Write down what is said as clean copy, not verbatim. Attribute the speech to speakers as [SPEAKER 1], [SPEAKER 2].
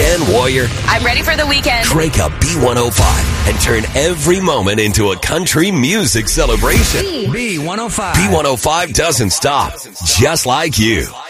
[SPEAKER 1] weekend warrior?
[SPEAKER 2] I'm ready for the weekend.
[SPEAKER 1] Crank up B105 and turn every moment into a country music celebration.
[SPEAKER 3] B105.
[SPEAKER 1] B105 doesn't stop, just like you.